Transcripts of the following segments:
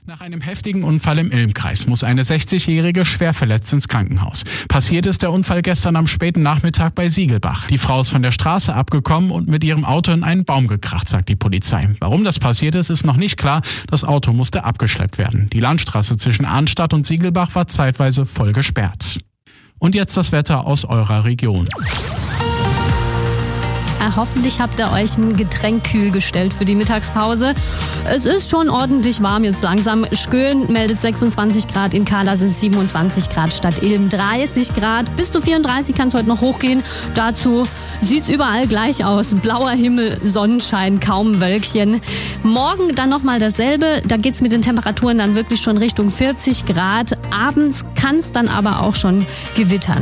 Nach einem heftigen Unfall im Ilmkreis muss eine 60-Jährige schwer verletzt ins Krankenhaus. Passiert ist der Unfall gestern am späten Nachmittag bei Siegelbach. Die Frau ist von der Straße abgekommen und mit ihrem Auto in einen Baum gekracht, sagt die Polizei. Warum das passiert ist noch nicht klar. Das Auto musste abgeschleppt werden. Die Landstraße zwischen Arnstadt und Siegelbach war zeitweise voll gesperrt. Und jetzt das Wetter aus eurer Region. Hoffentlich habt ihr euch ein Getränk kühl gestellt für die Mittagspause. Es ist schon ordentlich warm jetzt langsam. Schkölen meldet 26 Grad, in Kahla sind 27 Grad, Stadt Ilm 30 Grad. Bis zu 34 kann es heute noch hochgehen. Dazu sieht's überall gleich aus. Blauer Himmel, Sonnenschein, kaum Wölkchen. Morgen dann nochmal dasselbe. Da geht's mit den Temperaturen dann wirklich schon Richtung 40 Grad. Abends kann's dann aber auch schon gewittern.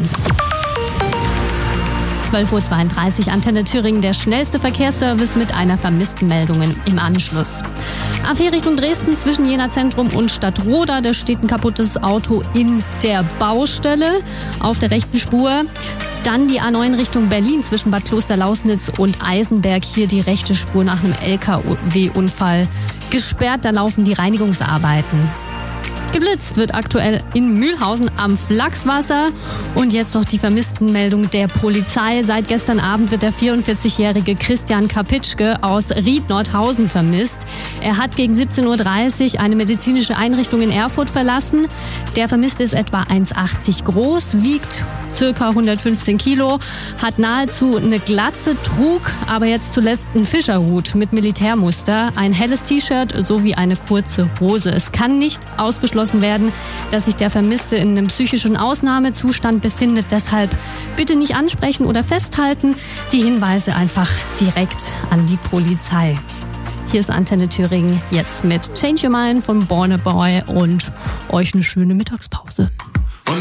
12.32 Uhr, Antenne Thüringen, der schnellste Verkehrsservice mit einer vermissten Meldung im Anschluss. A4 Richtung Dresden zwischen Jena Zentrum und Stadtroda, da steht ein kaputtes Auto in der Baustelle auf der rechten Spur. Dann die A9 Richtung Berlin zwischen Bad Klosterlausnitz und Eisenberg, hier die rechte Spur nach einem LKW-Unfall gesperrt, da laufen die Reinigungsarbeiten. Geblitzt wird aktuell in Mühlhausen am Flachswasser. Und jetzt noch die Vermisstenmeldung der Polizei. Seit gestern Abend wird der 44-jährige Christian Kapitschke aus Ried-Nordhausen vermisst. Er hat gegen 17.30 Uhr eine medizinische Einrichtung in Erfurt verlassen. Der Vermisste ist etwa 1,80 groß, wiegt ca. 115 Kilo, hat nahezu eine Glatze, trug aber jetzt zuletzt einen Fischerhut mit Militärmuster, ein helles T-Shirt sowie eine kurze Hose. Es kann nicht ausgeschlossen werden, dass sich der Vermisste in einem psychischen Ausnahmezustand befindet. Deshalb bitte nicht ansprechen oder festhalten. Die Hinweise einfach direkt an die Polizei. Hier ist Antenne Thüringen jetzt mit Change Your Mind von Born a Boy und euch eine schöne Mittagspause.